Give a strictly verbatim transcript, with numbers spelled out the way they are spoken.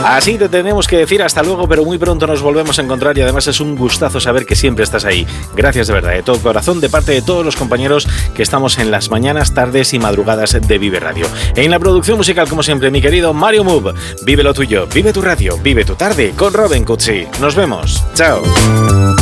Así te tenemos que decir hasta luego, pero muy pronto nos volvemos a encontrar y además es un gustazo saber que siempre estás ahí. Gracias de verdad, de todo corazón, de parte de todos los compañeros que estamos en las mañanas, tardes y madrugadas de Vive Radio. En la producción musical, como siempre, mi querido Mario Move. Vive lo tuyo, vive tu radio, vive tu tarde con Robin Cutsi. Nos vemos. Chao.